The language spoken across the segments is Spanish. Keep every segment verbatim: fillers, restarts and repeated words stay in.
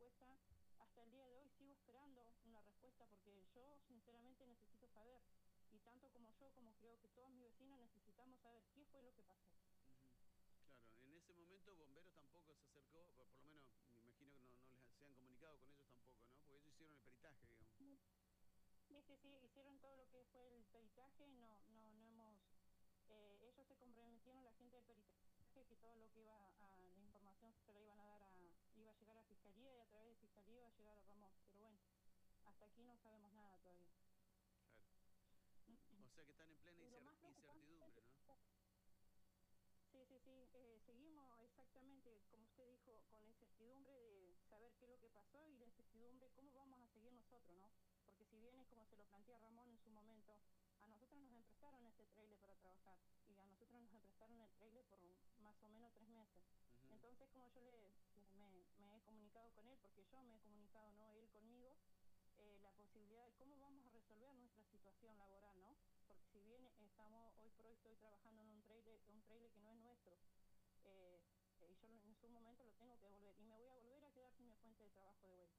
respuesta. Hasta el día de hoy sigo esperando una respuesta porque yo sinceramente necesito saber, y tanto como yo, como creo que todos mis vecinos necesitamos saber qué fue lo que pasó. Uh-huh. Claro, en ese momento Bomberos tampoco se acercó, por lo menos me imagino que no, no les se han comunicado con ellos tampoco, ¿no? Porque ellos hicieron el peritaje, digamos. Sí, sí, sí, hicieron todo lo que fue el peritaje, no, no, no hemos, eh, ellos se comprometieron, la gente del peritaje, que todo lo que iba a, la información se la iban a dar a, iba a llegar a Fiscalía y a través de Fiscalía iba a llegar a Ramón, pero bueno, hasta aquí no sabemos nada todavía. Claro. O sea que están en plena Y lo más preocupante incertidumbre, ¿no? Sí, sí, sí, eh, seguimos exactamente, como usted dijo, con la incertidumbre de saber qué es lo que pasó y la incertidumbre cómo vamos a seguir nosotros, ¿no? Porque si bien es como se lo plantea Ramón en su momento, a nosotros nos emprestaron este trailer para trabajar y a nosotros nos emprestaron el trailer por más o menos tres meses. Uh-huh. Entonces, como yo le me, me he comunicado con él, porque yo me he comunicado, no él conmigo, eh, la posibilidad de cómo vamos a resolver nuestra situación laboral, ¿no? Porque si bien estamos, hoy por hoy estoy trabajando en un trailer, un trailer que no es nuestro, eh, y yo en su momento lo tengo que devolver, y me voy a volver a quedar sin mi fuente de trabajo de vuelta.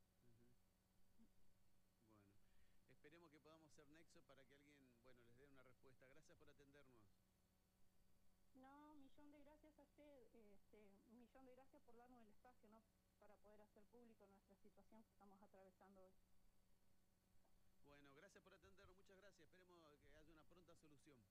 Uh-huh. Bueno, esperemos que podamos ser nexo para que alguien, bueno, les dé una respuesta. Gracias por atendernos. No, millón de gracias a usted, este, un millón de gracias por darnos el espacio, ¿no? Para poder hacer público nuestra situación que estamos atravesando hoy. Bueno, gracias por atendernos, muchas gracias. Esperemos que haya una pronta solución.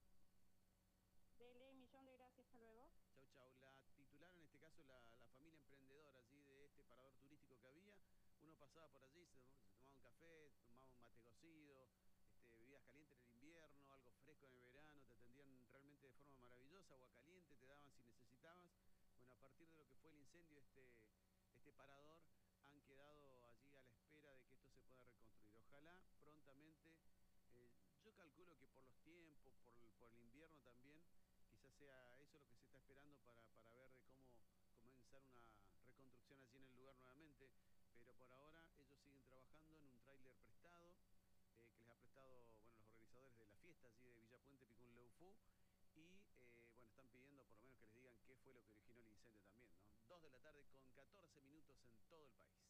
Dele, millón de gracias, hasta luego. Chau, chau. La titular, en este caso, la, la familia emprendedora allí de este parador turístico que había. Uno pasaba por allí, se, se tomaba un café, tomaba un mate cocido, este, bebidas calientes en el invierno, algo fresco en el verano, te atendían realmente de forma maravillosa, agua caliente, te daban si necesitabas. Bueno, a partir de lo que fue el incendio, este, este parador han quedado allí a la espera de que esto se pueda reconstruir. Ojalá prontamente, eh, yo calculo que por los tiempos, por, por el invierno también, quizás sea eso lo que se está esperando para, para ver de cómo comenzar una reconstrucción allí en el lugar nuevamente, pero por ahora ellos siguen trabajando en un tráiler prestado, eh, que les ha prestado, bueno, los organizadores de la fiesta allí de Villapuente Picún Leufú, y eh, bueno, están pidiendo por lo menos que les digan qué fue lo que originó el incendio también, ¿no? Dos de la tarde con catorce minutos en todo el país.